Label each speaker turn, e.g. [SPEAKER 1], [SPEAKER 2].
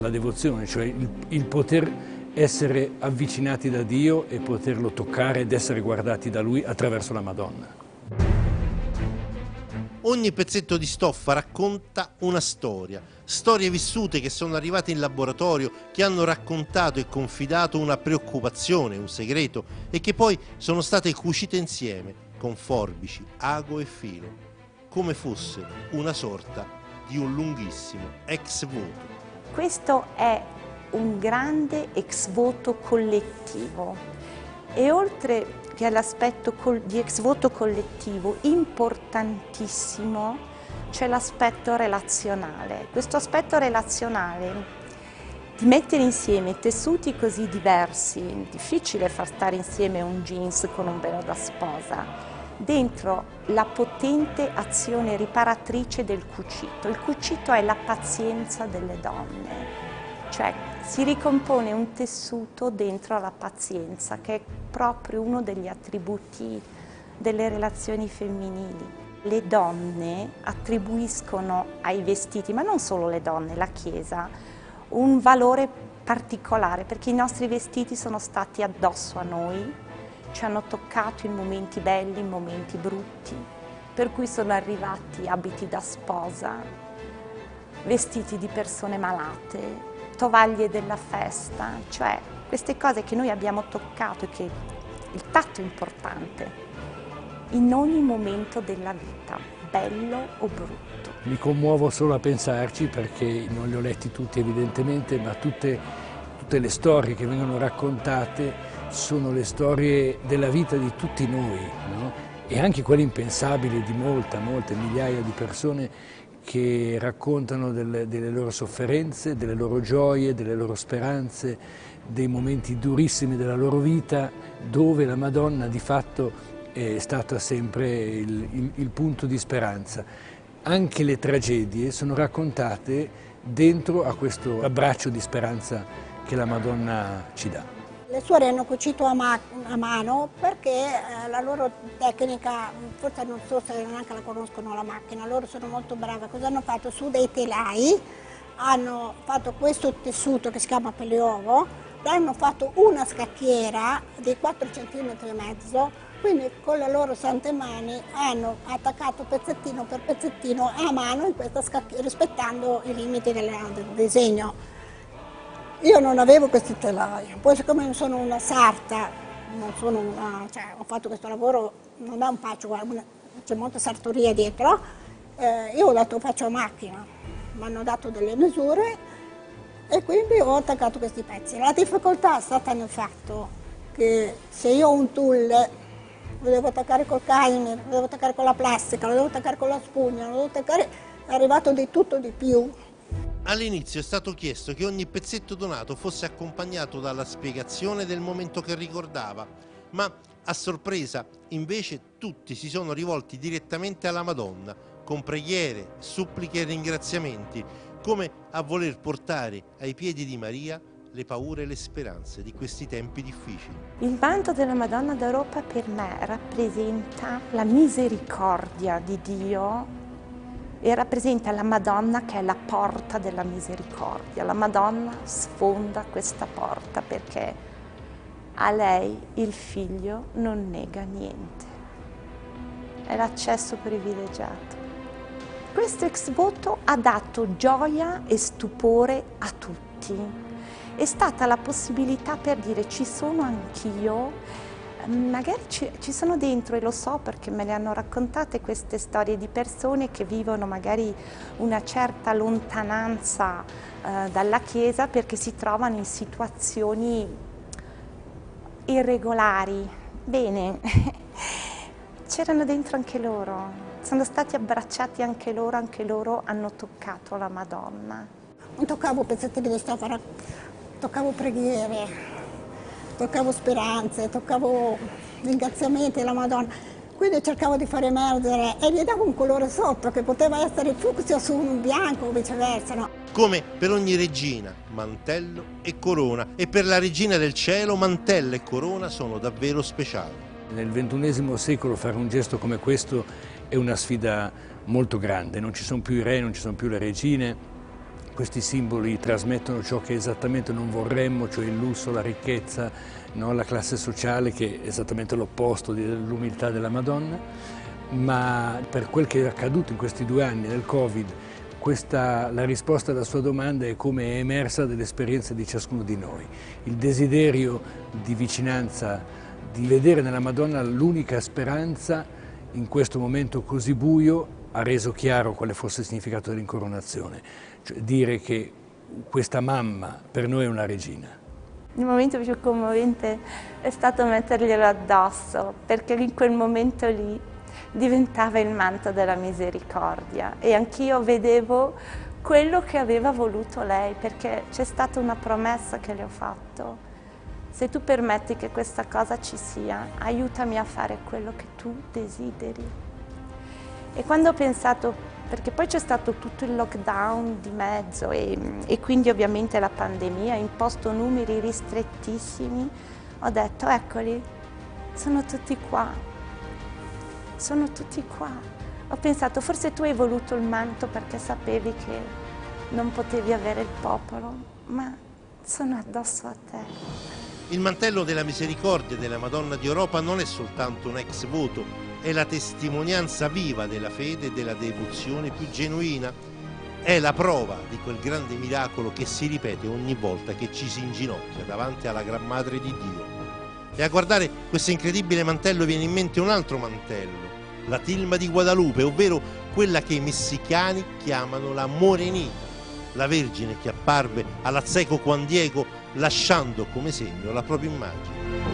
[SPEAKER 1] La devozione, cioè il poter essere avvicinati da Dio e poterlo toccare ed essere guardati da Lui attraverso la Madonna.
[SPEAKER 2] Ogni pezzetto di stoffa racconta una storia, storie vissute che sono arrivate in laboratorio, che hanno raccontato e confidato una preoccupazione, un segreto e che poi sono state cucite insieme con forbici, ago e filo, come fossero una sorta di un lunghissimo ex voto.
[SPEAKER 3] Questo è un grande ex voto collettivo e oltre che all'aspetto di ex voto collettivo importantissimo c'è l'aspetto relazionale. Questo aspetto relazionale di mettere insieme tessuti così diversi, è difficile far stare insieme un jeans con un velo da sposa, dentro la potente azione riparatrice del cucito. Il cucito è la pazienza delle donne, cioè si ricompone un tessuto dentro la pazienza, che è proprio uno degli attributi delle relazioni femminili. Le donne attribuiscono ai vestiti, ma non solo le donne, la Chiesa, un valore particolare, perché i nostri vestiti sono stati addosso a noi, ci hanno toccato in momenti belli, in momenti brutti, per cui sono arrivati abiti da sposa, vestiti di persone malate, tovaglie della festa, cioè queste cose che noi abbiamo toccato e che il tatto è importante in ogni momento della vita, bello o brutto.
[SPEAKER 1] Mi commuovo solo a pensarci perché non li ho letti tutti evidentemente, ma tutte le storie che vengono raccontate sono le storie della vita di tutti noi, no? E anche quelle impensabili di molte migliaia di persone che raccontano delle loro sofferenze, delle loro gioie, delle loro speranze, dei momenti durissimi della loro vita, dove la Madonna di fatto è stata sempre il punto di speranza. Anche le tragedie sono raccontate dentro a questo abbraccio di speranza che la Madonna ci dà.
[SPEAKER 4] Le suore hanno cucito a mano perché la loro tecnica, forse non so se neanche la conoscono la macchina, loro sono molto brave. Cosa hanno fatto? Su dei telai hanno fatto questo tessuto che si chiama pelleovo, hanno fatto una scacchiera di 4 cm e mezzo, quindi con le loro sante mani hanno attaccato pezzettino per pezzettino a mano in questa scacchiera, rispettando i limiti del disegno. Io non avevo questi telai, poi siccome sono una sarta, ho fatto questo lavoro, non è un faccio, c'è molta sartoria dietro, io ho dato faccio a macchina, mi hanno dato delle misure e quindi ho attaccato questi pezzi. La difficoltà è stata nel fatto che se io ho un tulle lo devo attaccare col cashmere, lo devo attaccare con la plastica, lo devo attaccare con la spugna, lo devo attaccare, è arrivato di tutto di più.
[SPEAKER 2] All'inizio è stato chiesto che ogni pezzetto donato fosse accompagnato dalla spiegazione del momento che ricordava, ma a sorpresa invece tutti si sono rivolti direttamente alla Madonna con preghiere, suppliche e ringraziamenti, come a voler portare ai piedi di Maria le paure e le speranze di questi tempi difficili.
[SPEAKER 3] Il vanto della Madonna d'Europa per me rappresenta la misericordia di Dio e rappresenta la Madonna che è la porta della misericordia. La Madonna sfonda questa porta perché a lei il Figlio non nega niente. È l'accesso privilegiato. Questo ex voto ha dato gioia e stupore a tutti. È stata la possibilità per dire ci sono anch'io, magari ci sono dentro e lo so perché me le hanno raccontate queste storie di persone che vivono magari una certa lontananza dalla Chiesa perché si trovano in situazioni irregolari. Bene, c'erano dentro anche loro, sono stati abbracciati anche loro hanno toccato la Madonna.
[SPEAKER 4] Non toccavo pezzettini di stoffa, toccavo preghiere, toccavo speranze, toccavo ringraziamenti alla Madonna, quindi cercavo di far emergere e gli davo un colore sotto che poteva essere fucsia su un bianco o viceversa. No?
[SPEAKER 2] Come per ogni regina, mantello e corona, e per la regina del cielo mantello e corona sono davvero speciali.
[SPEAKER 1] Nel XXI secolo fare un gesto come questo è una sfida molto grande, non ci sono più i re, non ci sono più le regine, Questi simboli trasmettono ciò che esattamente non vorremmo, cioè il lusso, la ricchezza, no? La classe sociale, che è esattamente l'opposto dell'umiltà della Madonna. Ma per quel che è accaduto in questi 2 anni del Covid, la risposta alla sua domanda è come è emersa dall'esperienza di ciascuno di noi. Il desiderio di vicinanza, di vedere nella Madonna l'unica speranza in questo momento così buio, ha reso chiaro quale fosse il significato dell'incoronazione, cioè dire che questa mamma per noi è una regina.
[SPEAKER 3] Il momento più commovente è stato metterglielo addosso, perché in quel momento lì diventava il manto della misericordia e anch'io vedevo quello che aveva voluto lei, perché c'è stata una promessa che le ho fatto: se tu permetti che questa cosa ci sia, aiutami a fare quello che tu desideri. E quando ho pensato, perché poi c'è stato tutto il lockdown di mezzo e quindi ovviamente la pandemia ha imposto numeri ristrettissimi, ho detto eccoli, sono tutti qua, sono tutti qua. Ho pensato forse tu hai voluto il manto perché sapevi che non potevi avere il popolo, ma sono addosso a te.
[SPEAKER 2] Il mantello della misericordia della Madonna di Europa non è soltanto un ex voto, è la testimonianza viva della fede e della devozione più genuina. È la prova di quel grande miracolo che si ripete ogni volta che ci si inginocchia davanti alla Gran Madre di Dio. E a guardare questo incredibile mantello viene in mente un altro mantello, la tilma di Guadalupe, ovvero quella che i messicani chiamano la Morenita, la Vergine che apparve all'Azeco Juan Diego lasciando come segno la propria immagine.